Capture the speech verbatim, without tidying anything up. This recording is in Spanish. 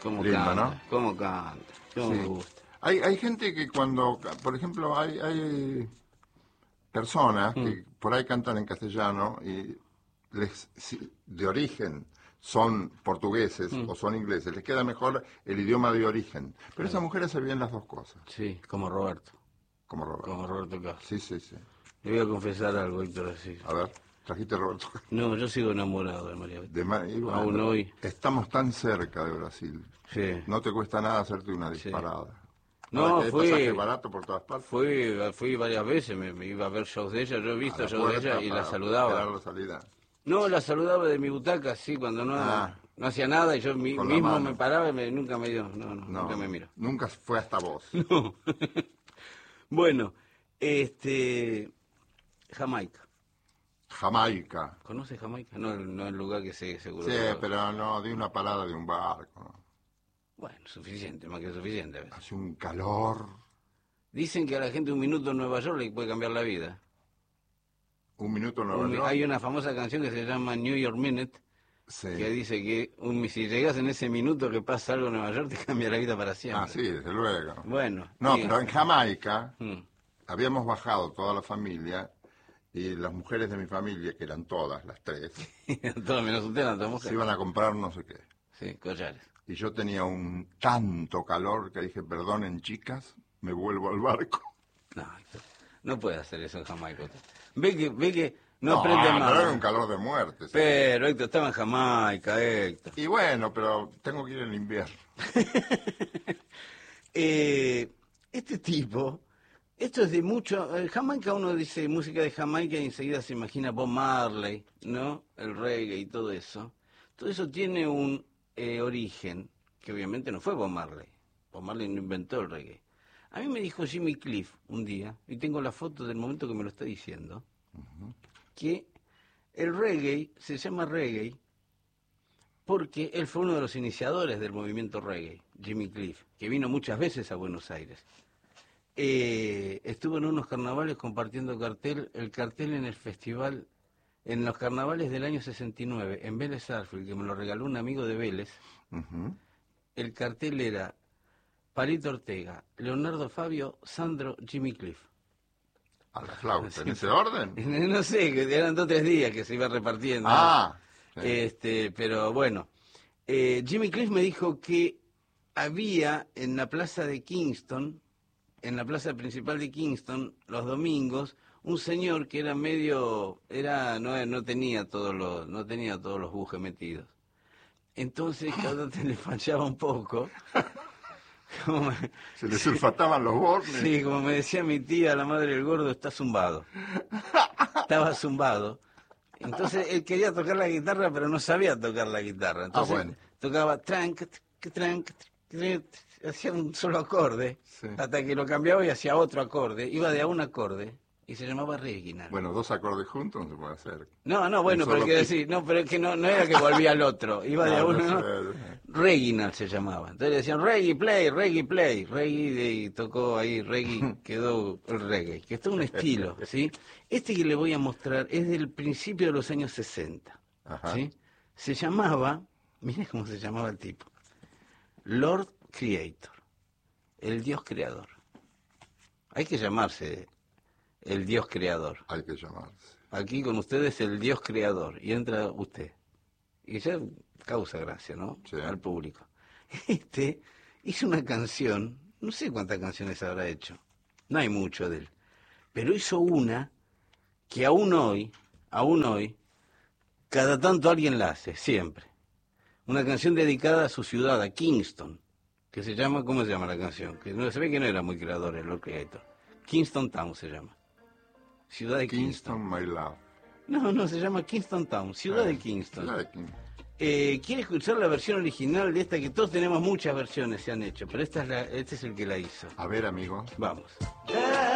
¿Cómo Lindo, canta? ¿no? ¿Cómo canta? ¿Cómo Sí. me gusta? Hay, hay gente que cuando, por ejemplo, hay, hay personas Mm. que por ahí cantan en castellano y les, si- de origen son portugueses Mm. o son ingleses, les queda mejor el idioma de origen. Pero Claro. esas mujeres se bien las dos cosas, Sí, como Roberto. como Roberto. Como Roberto Carlos. Sí, sí, sí. Le voy a confesar algo, Héctor, así. A ver, trajiste Roberto. No, yo sigo enamorado de María Becerra. De Ma- y bueno, Aún hoy. estamos tan cerca de Brasil. Sí. No te cuesta nada hacerte una Sí. disparada. No, Ahora que hay fui- pasaje barato por todas partes. Fui, fui varias veces, me, me iba a ver shows de ella, yo he A visto la shows de puerta ella y la para saludaba. esperar la salida. No, la saludaba de mi butaca, sí, cuando no, Ah. no hacía nada y yo mi- Con la mismo mano. me paraba y me- nunca me dio, no, no, No, nunca me miró. nunca fue hasta vos. No. Bueno, este, Jamaica. Jamaica. ¿Conoce Jamaica? No, el- no el lugar que sé, seguro. Sí, que- pero no, di una parada de un barco. ¿no? Bueno, suficiente, más que suficiente. a veces. Hace un calor. Dicen que a la gente un minuto en Nueva York le puede cambiar la vida. Un minuto en Nueva Un mi- York. hay una famosa canción que se llama New York Minute, Sí. que dice que un, si llegas en ese minuto que pasa algo en Nueva York, te cambia la vida para siempre. Ah, sí, desde luego. Bueno. No, diga. pero en Jamaica Mm. habíamos bajado toda la familia y las mujeres de mi familia, que eran todas, las tres, Todo menos usted, no, toda mujer. se iban a comprar no sé qué. Sí, collares. Y yo tenía un tanto calor que dije, perdonen chicas, me vuelvo al barco. No, no puede hacer eso en Jamaica. usted. Ve que, ve que no, No, aprende no más. era un calor de muerte. ¿sí? Pero, Héctor, estaba en Jamaica, Héctor. Y bueno, pero tengo que ir en invierno. Eh, este tipo, esto es de mucho. En Jamaica uno dice música de Jamaica y enseguida se imagina Bob Marley, ¿no? El reggae y todo eso. Todo eso tiene un eh, origen que obviamente no fue Bob Marley. Bob Marley no inventó el reggae. A mí me dijo Jimmy Cliff un día, y tengo la foto del momento que me lo está diciendo, que el reggae se llama reggae porque él fue uno de los iniciadores del movimiento reggae, Jimmy Cliff, que vino muchas veces a Buenos Aires. Eh, estuvo en unos carnavales compartiendo cartel, el cartel en el festival, en los carnavales del año sesenta y nueve, en Vélez Sarsfield, que me lo regaló un amigo de Vélez. Ujú. El cartel era Palito Ortega, Leonardo Fabio, Sandro, Jimmy Cliff. A la flauta, ¿en ese orden? No sé, que eran dos o tres días que se iba repartiendo. Ah, sí. Este, pero bueno, eh, Jimmy Cliff me dijo que había en la plaza de Kingston, en la plaza principal de Kingston, los domingos, un señor que era medio, era, no, no tenía todos los, no tenía todos los bujes metidos. Entonces cada te le fallaba un poco. Como me- Se le sulfataban los bornes. Sí, como me decía mi tía, la madre del gordo, está zumbado. Estaba zumbado. Entonces él quería tocar la guitarra, pero no sabía tocar la guitarra. Entonces bueno. tocaba trank, trank, trank, hacía un solo acorde, Sí. hasta que lo cambiaba y hacía otro acorde. Iba de a un acorde y se llamaba Reginald. Bueno, dos acordes juntos no se puede hacer. No, no, bueno, Un pero solo quiero pico. decir, no, pero es que no, no era que volvía al otro, iba de a No, uno, no ¿no? sé. Reginald se llamaba. Entonces le decían reggae play, reggae play, reggae de- y tocó ahí reggae, quedó el reggae, que es todo un estilo, ¿sí? Este que le voy a mostrar es del principio de los años sesenta, Ajá. ¿sí? Se llamaba, mire cómo se llamaba el tipo, Lord Creator, el Dios creador. Hay que llamarse el Dios creador. Hay que llamarse. Aquí con ustedes el Dios creador, y entra usted. Y ya causa gracia, ¿no? Sí. Al público. Este hizo una canción, no sé cuántas canciones habrá hecho, no hay mucho de él, pero hizo una que aún hoy, aún hoy, cada tanto alguien la hace, siempre. Una canción dedicada a su ciudad, a Kingston, que se llama, ¿cómo se llama la canción? Que no se ve que no era muy creador el Lord Creator. Kingston Town se llama. Ciudad de Kingston. Kingston, my love. No, no, se llama Kingston Town, Ciudad Ah, de Kingston. Ciudad de Kingston. Eh, ¿Quiere escuchar la versión original de esta? Que todos tenemos muchas versiones, se han hecho, pero esta es la, este es el que la hizo. A ver, amigos. Vamos.